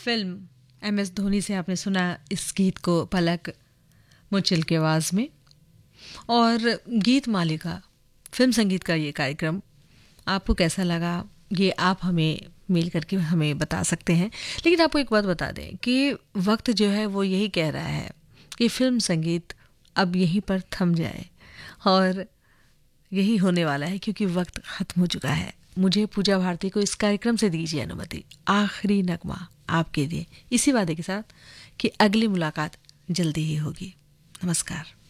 Film MS Dhoni से आपने सुना इस गीत को पलक मुचल की आवाज़ में। और गीत मालिका फिल्म संगीत का ये कार्यक्रम आपको कैसा लगा, ये आप हमें मेल करके हमें बता सकते हैं। लेकिन आपको एक बात बता दें कि वक्त जो है वो यही कह रहा है कि फिल्म संगीत अब यहीं पर थम जाए, और यही होने वाला है क्योंकि वक्त ख़त्म हो चुका है। मुझे पूजा भारती को इस कार्यक्रम से दीजिए अनुमति। आखिरी नगमा आपके लिए, इसी वादे के साथ कि अगली मुलाकात जल्दी ही होगी। नमस्कार।